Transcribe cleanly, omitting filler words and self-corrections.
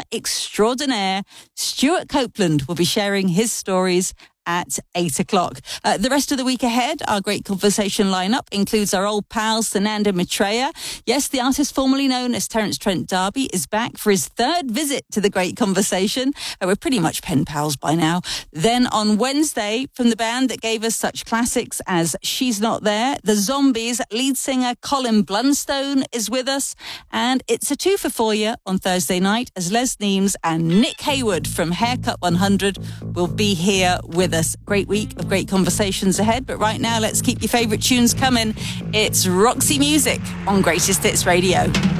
extraordinaire, Stuart Copeland, will be sharing his stories at 8 o'clock. The rest of the week ahead, our great conversation lineup includes our old pal, Sananda Maitreya. Yes, the artist formerly known as Terence Trent D'Arby is back for his third visit to the great conversation. We're pretty much pen pals by now. Then on Wednesday, from the band that gave us such classics as She's Not There, the Zombies lead singer Colin Blunstone is with us. And it's a two for you on Thursday night as Les Neems and Nick Hayward from Haircut 100 will be here with us. Great week of great conversations ahead, but right now let's keep your favourite tunes coming. It's Roxy Music on Greatest Hits Radio.